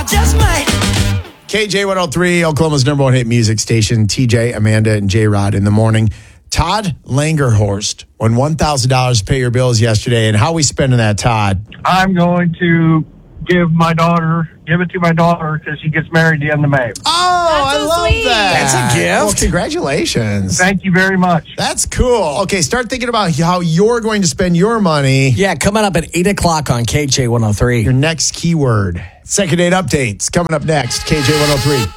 just might. KJ103, Oklahoma's number one hit music station. TJ, Amanda, and J-Rod in the morning. Todd Langerhorst won $1,000 to pay your bills yesterday. And how are we spending that, Todd? I'm going to give it to my daughter because she gets married the end of May. Oh, I love sweet. that. That's a gift. Well, congratulations. Thank you very much. That's cool. Okay, start thinking about how you're going to spend your money. Yeah, coming up at 8 o'clock on KJ103. Your next keyword. Second date updates coming up next. KJ103.